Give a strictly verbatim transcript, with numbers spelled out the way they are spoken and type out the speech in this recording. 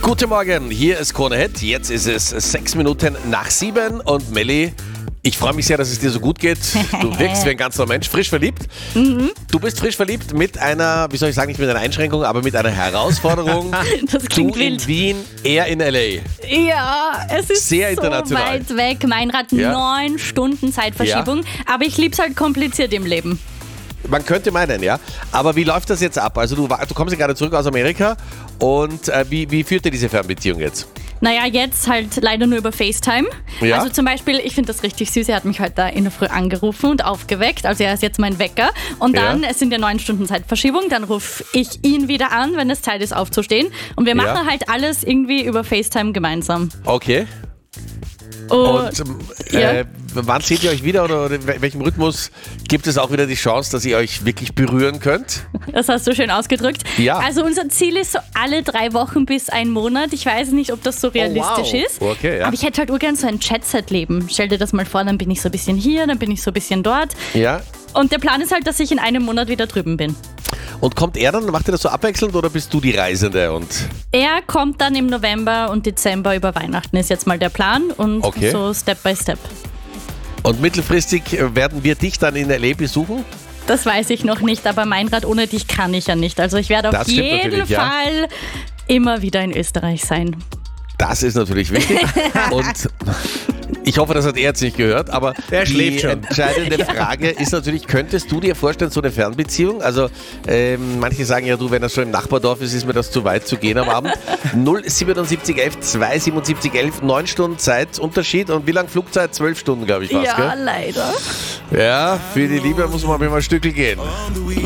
Guten Morgen, hier ist Krone Hit. Jetzt ist es sechs Minuten nach sieben und Melli, ich freue mich sehr, dass es dir so gut geht. Du wirkst wie ein ganz neuer Mensch, frisch verliebt. Mhm. Du bist frisch verliebt mit einer, wie soll ich sagen, nicht mit einer Einschränkung, aber mit einer Herausforderung. Das klingt du wild. in Wien, er in L A. Ja, es ist Sehr so international. weit weg. Meinrad, Ja. neun Stunden Zeitverschiebung. Aber ich lieb's halt kompliziert im Leben. Man könnte meinen, ja. Aber wie läuft das jetzt ab? Also du, war- du kommst ja gerade zurück aus Amerika und äh, wie, wie führt dir diese Fernbeziehung jetzt? Naja, jetzt halt leider nur über FaceTime. Ja. Also zum Beispiel, ich finde das richtig süß, er hat mich heute in der Früh angerufen und aufgeweckt. Also er ist jetzt mein Wecker. Und dann, Ja. es sind ja neun Stunden Zeitverschiebung, dann rufe ich ihn wieder an, wenn es Zeit ist aufzustehen. Und wir machen Ja. halt alles irgendwie über FaceTime gemeinsam. Okay. Und, Und ähm, ja. äh, wann seht ihr euch wieder oder, oder in welchem Rhythmus gibt es auch wieder die Chance, dass ihr euch wirklich berühren könnt? das hast du schön ausgedrückt. Ja. Also unser Ziel ist so alle drei Wochen bis ein Monat. Ich weiß nicht, ob das so realistisch wow. ist. Okay, ja. Aber ich hätte halt urgern so ein Jet-Set-Leben. Stell dir das mal vor, dann bin ich so ein bisschen hier, dann bin ich so ein bisschen dort. Ja. Und der Plan ist halt, dass ich in einem Monat wieder drüben bin. Und kommt er dann, macht ihr das so abwechselnd oder bist du die Reisende? Und Er kommt dann im November und Dezember über Weihnachten, ist jetzt mal der Plan. Und Okay. so Step by Step. Und mittelfristig äh, werden wir dich dann in L A besuchen? Das weiß ich noch nicht, aber Meinrad, ohne dich kann ich ja nicht. Also ich werde auf Das stimmt jeden natürlich, ja. Fall immer wieder in Österreich sein. Das ist natürlich wichtig. Und ich hoffe, das hat er jetzt nicht gehört, aber Er die schläft schon. entscheidende Frage ist natürlich, könntest du dir vorstellen, so eine Fernbeziehung? Also ähm, manche sagen ja, du, wenn das schon im Nachbardorf ist, ist mir das zu weit zu gehen am Abend. null siebenundsiebzig elf zweihundertsiebenundsiebzig elf, neun Stunden Zeitunterschied und wie lang Flugzeit? zwölf Stunden, glaube ich fast, Ja, gell? leider. Ja, für die Liebe muss man mal ein Stückel gehen.